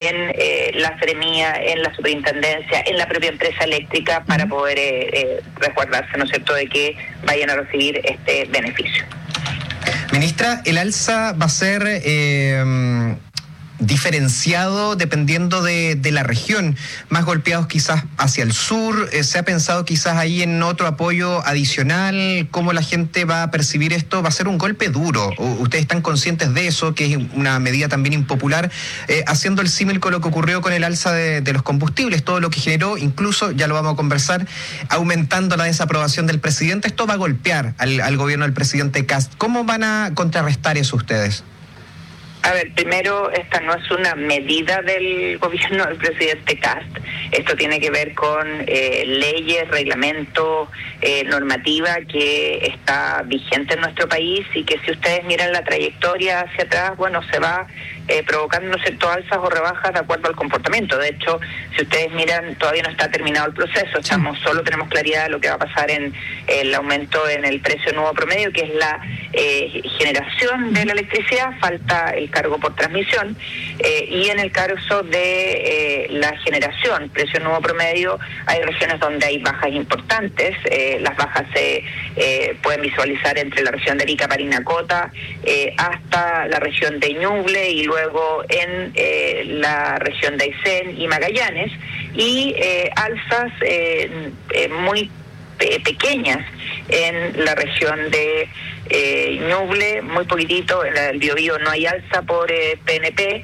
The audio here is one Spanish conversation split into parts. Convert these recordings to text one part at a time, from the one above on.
en la Seremía, en la Superintendencia, en la propia empresa eléctrica para poder resguardarse, ¿no es cierto?, de que vayan a recibir este beneficio. Ministra, ¿el alza va a ser diferenciado dependiendo de la región? Más golpeados quizás hacia el sur, ¿se ha pensado quizás ahí en otro apoyo adicional? ¿Cómo la gente va a percibir esto? Va a ser un golpe duro. ¿Ustedes están conscientes de eso, que es una medida también impopular? Haciendo el símil con lo que ocurrió con el alza de los combustibles, todo lo que generó, incluso, ya lo vamos a conversar, aumentando la desaprobación del presidente, esto va a golpear al gobierno del presidente Kast. ¿Cómo van a contrarrestar eso ustedes? A ver, primero, esta no es una medida del gobierno del presidente Kast. Esto tiene que ver con leyes, reglamentos, normativa que está vigente en nuestro país y que si ustedes miran la trayectoria hacia atrás, bueno, se va provocando, ¿no es cierto?, alzas o rebajas de acuerdo al comportamiento. De hecho, si ustedes miran, todavía no está terminado el proceso. Solo tenemos claridad de lo que va a pasar en el aumento en el precio nuevo promedio, que es la generación de la electricidad. Falta el cargo por transmisión, y en el caso de la generación, precio nuevo promedio, hay regiones donde hay bajas importantes. Las bajas se pueden visualizar entre la región de Arica, Parinacota, hasta la región de Ñuble y luego en la región de Aysén y Magallanes, y alzas muy pequeñas en la región de Ñuble, muy poquitito. En el Biobío no hay alza por PNP,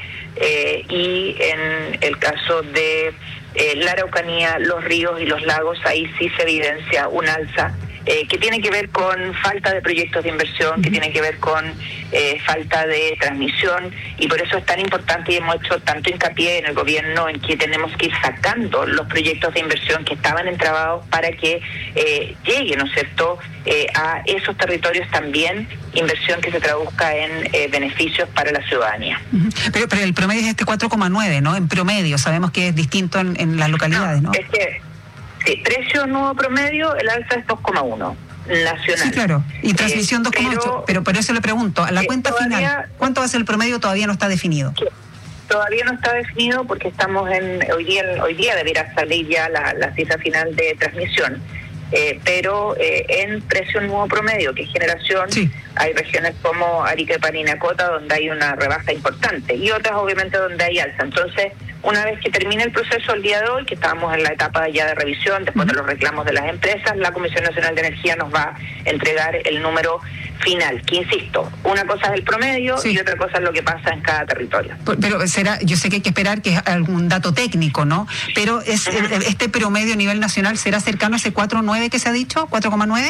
y en el caso de la Araucanía, los ríos y los lagos, ahí sí se evidencia un alza que tiene que ver con falta de proyectos de inversión, que tiene que ver con falta de transmisión, y por eso es tan importante y hemos hecho tanto hincapié en el gobierno en que tenemos que ir sacando los proyectos de inversión que estaban entrabados para que llegue, ¿no es cierto?, a esos territorios también inversión que se traduzca en beneficios para la ciudadanía. Pero el promedio es este 4,9, ¿no? En promedio, sabemos que es distinto en las localidades, ¿no? Es que precio nuevo promedio, el alza es 2,1 nacional. Sí, claro. Y transmisión 2,8. Pero por eso le pregunto, a la cuenta final, ¿cuánto va a ser el promedio? Todavía no está definido. Todavía no está definido porque estamos hoy día debería salir ya la cifra final de transmisión. Pero en precio nuevo promedio, que es generación, hay regiones como Arica y Parinacota donde hay una rebaja importante y otras obviamente donde hay alza. Entonces, una vez que termine el proceso el día de hoy, que estábamos en la etapa ya de revisión, después de los reclamos de las empresas, la Comisión Nacional de Energía nos va a entregar el número final, que insisto, una cosa es el promedio y otra cosa es lo que pasa en cada territorio. Pero yo sé que hay que esperar que es algún dato técnico, ¿no? Pero este promedio a nivel nacional, ¿será cercano a ese 4,9 que se ha dicho? ¿4,9?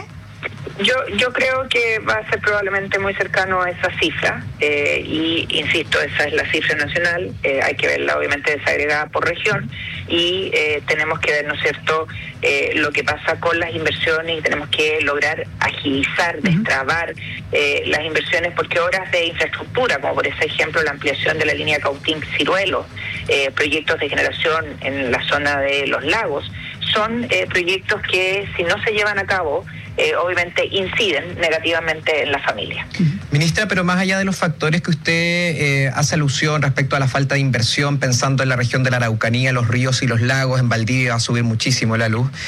Yo creo que va a ser probablemente muy cercano a esa cifra, y insisto, esa es la cifra nacional. Hay que verla obviamente desagregada por región, y tenemos que ver, ¿no es cierto?, lo que pasa con las inversiones, y tenemos que lograr agilizar, destrabar las inversiones, porque obras de infraestructura, como por ejemplo la ampliación de la línea Cautín-Ciruelo, proyectos de generación en la zona de los lagos, son proyectos que si no se llevan a cabo, obviamente inciden negativamente en la familia. Ministra, pero más allá de los factores que usted hace alusión respecto a la falta de inversión, pensando en la región de la Araucanía, los ríos y los lagos, en Valdivia va a subir muchísimo la luz,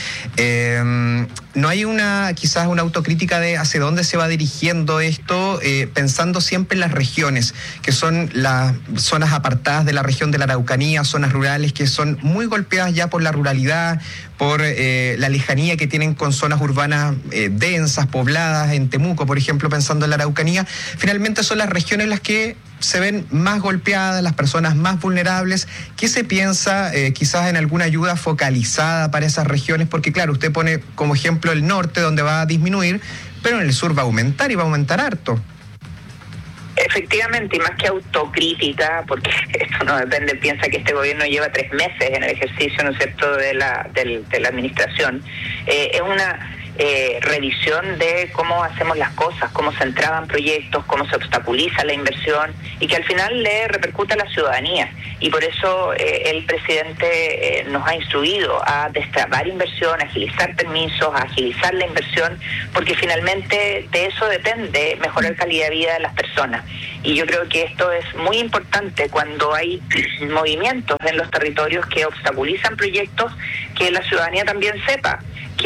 ¿no hay quizás una autocrítica de hacia dónde se va dirigiendo esto, pensando siempre en las regiones, que son las zonas apartadas de la región de la Araucanía, zonas rurales que son muy golpeadas ya por la ruralidad, por la lejanía que tienen con zonas urbanas densas, pobladas, en Temuco, por ejemplo, pensando en la Araucanía? Finalmente son las regiones las que se ven más golpeadas, las personas más vulnerables. ¿Qué se piensa quizás en alguna ayuda focalizada para esas regiones? Porque claro, usted pone como ejemplo el norte, donde va a disminuir, pero en el sur va a aumentar, y va a aumentar harto. Efectivamente, y más que autocrítica, porque esto no depende, piensa que este gobierno lleva 3 meses en el ejercicio, ¿no es cierto?, de la administración. Es una revisión de cómo hacemos las cosas, cómo se entraban proyectos, cómo se obstaculiza la inversión y que al final le repercute a la ciudadanía. Y por eso el presidente nos ha instruido a destrabar inversión, agilizar permisos, a agilizar la inversión, porque finalmente de eso depende mejorar calidad de vida de las personas. Y yo creo que esto es muy importante cuando hay movimientos en los territorios que obstaculizan proyectos, que la ciudadanía también sepa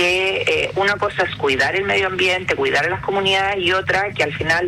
que una cosa es cuidar el medio ambiente, cuidar a las comunidades, y otra que al final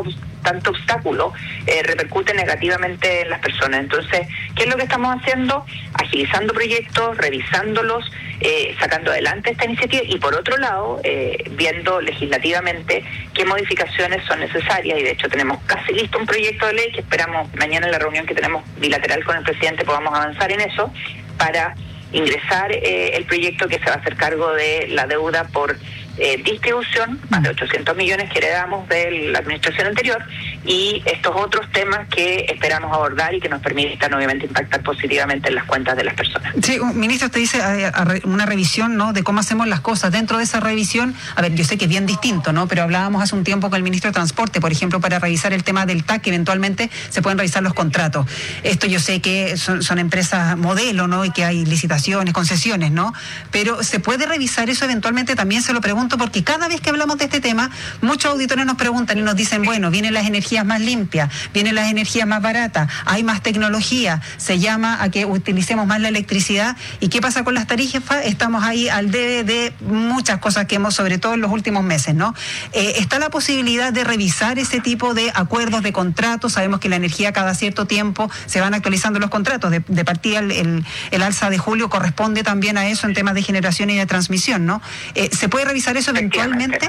tanto obstáculo repercute negativamente en las personas. Entonces, ¿qué es lo que estamos haciendo? Agilizando proyectos, revisándolos, sacando adelante esta iniciativa y por otro lado, viendo legislativamente qué modificaciones son necesarias, y de hecho tenemos casi listo un proyecto de ley que esperamos mañana en la reunión que tenemos bilateral con el presidente podamos avanzar en eso para ingresar el proyecto que se va a hacer cargo de la deuda por distribución, más de 800 millones que heredamos de la administración anterior, y estos otros temas que esperamos abordar y que nos permitan obviamente impactar positivamente en las cuentas de las personas. Sí, ministro, usted dice una revisión, ¿no?, de cómo hacemos las cosas. Dentro de esa revisión, a ver, yo sé que es bien distinto, ¿no?, pero hablábamos hace un tiempo con el ministro de Transporte, por ejemplo, para revisar el tema del TAC, que eventualmente se pueden revisar los contratos. Esto yo sé que son empresas modelo, ¿no?, y que hay licitaciones, concesiones, ¿no?, pero ¿se puede revisar eso eventualmente? También se lo pregunto porque cada vez que hablamos de este tema, muchos auditores nos preguntan y nos dicen, bueno, vienen las energías más limpias, vienen las energías más baratas, hay más tecnología, se llama a que utilicemos más la electricidad. ¿Y qué pasa con las tarifas? Estamos ahí al debe de muchas cosas que hemos, sobre todo en los últimos meses, ¿no? ¿Está la posibilidad de revisar ese tipo de acuerdos, de contratos? Sabemos que la energía cada cierto tiempo se van actualizando los contratos. De partida el alza de julio corresponde también a eso en temas de generación y de transmisión, ¿no? ¿Se puede revisar eso eventualmente?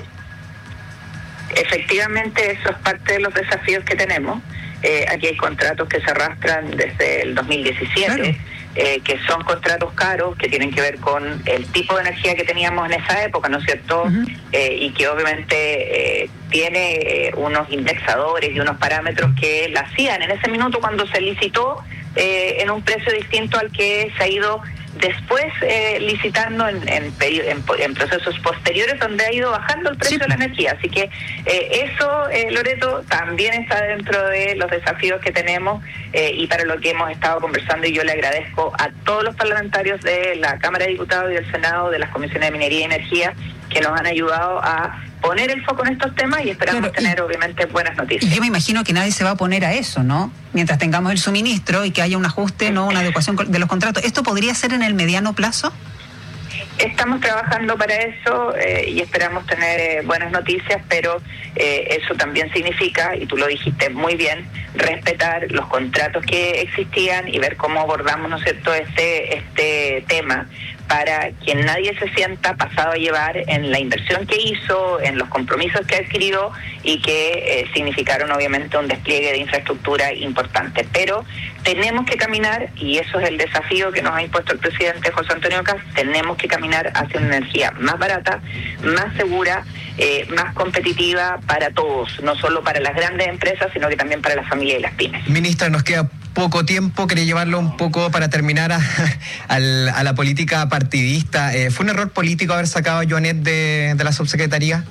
Efectivamente, eso es parte de los desafíos que tenemos. Aquí hay contratos que se arrastran desde el 2017, claro. Que son contratos caros, que tienen que ver con el tipo de energía que teníamos en esa época, ¿no es cierto? Uh-huh. Y que obviamente tiene unos indexadores y unos parámetros que la hacían en ese minuto cuando se licitó en un precio distinto al que se ha ido después licitando en procesos posteriores donde ha ido bajando el precio de la energía. Así que eso, Loreto, también está dentro de los desafíos que tenemos y para lo que hemos estado conversando, y yo le agradezco a todos los parlamentarios de la Cámara de Diputados y del Senado, de las comisiones de Minería y Energía, que nos han ayudado a poner el foco en estos temas y esperamos tener obviamente buenas noticias. Y yo me imagino que nadie se va a oponer a eso, ¿no? Mientras tengamos el suministro y que haya un ajuste, ¿no?, una adecuación de los contratos. ¿Esto podría ser en el mediano plazo? Estamos trabajando para eso y esperamos tener buenas noticias, pero eso también significa, y tú lo dijiste muy bien, respetar los contratos que existían y ver cómo abordamos, ¿no es cierto?, este tema, para que nadie se sienta pasado a llevar en la inversión que hizo, en los compromisos que adquirió y que significaron obviamente un despliegue de infraestructura importante. Pero tenemos que caminar, y eso es el desafío que nos ha impuesto el presidente José Antonio Kast, tenemos que caminar hacia una energía más barata, más segura, más competitiva para todos, no solo para las grandes empresas, sino que también para las familias y las pymes. Ministra, nos queda poco tiempo, quería llevarlo un poco para terminar a la política partidista. ¿Fue un error político haber sacado a Joanet de la subsecretaría?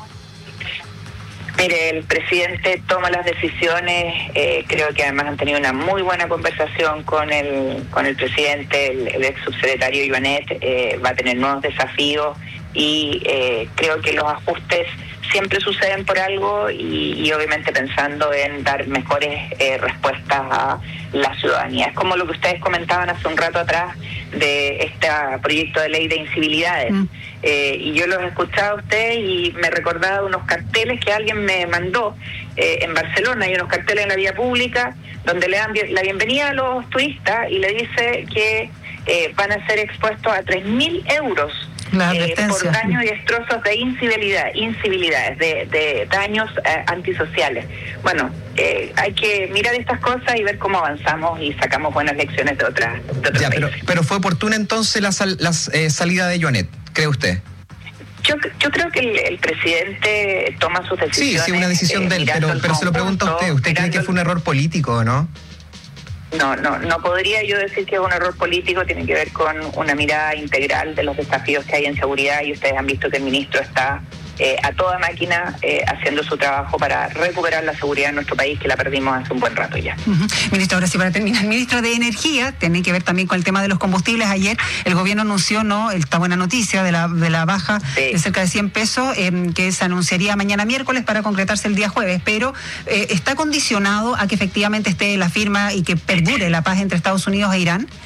Mire, el presidente toma las decisiones, creo que además han tenido una muy buena conversación con el presidente, el ex subsecretario Joanet, va a tener nuevos desafíos y creo que los ajustes siempre suceden por algo y obviamente pensando en dar mejores respuestas a la ciudadanía. Es como lo que ustedes comentaban hace un rato atrás de este proyecto de ley de incivilidades. Y yo los escuchaba a ustedes y me recordaba unos carteles que alguien me mandó en Barcelona. Hay unos carteles en la vía pública donde le dan la bienvenida a los turistas y le dice que van a ser expuestos a 3.000 euros por daños y destrozos de incivilidades, de daños antisociales. Bueno, hay que mirar estas cosas y ver cómo avanzamos y sacamos buenas lecciones de otras países. Pero fue oportuna entonces la salida de Joanet, ¿cree usted? Yo creo que el presidente toma sus decisiones. Sí, una decisión de él, pero se lo pregunto a usted. ¿Usted cree que fue un error político o no? No podría yo decir que es un error político, tiene que ver con una mirada integral de los desafíos que hay en seguridad, y ustedes han visto que el ministro está a toda máquina haciendo su trabajo para recuperar la seguridad en nuestro país, que la perdimos hace un buen rato ya. Ministro, ahora sí, para terminar, el ministro de Energía, tiene que ver también con el tema de los combustibles. Ayer el gobierno anunció esta buena noticia de la baja de cerca de 100 pesos, que se anunciaría mañana miércoles para concretarse el día jueves, pero está condicionado a que efectivamente esté la firma y que perdure la paz entre Estados Unidos e Irán.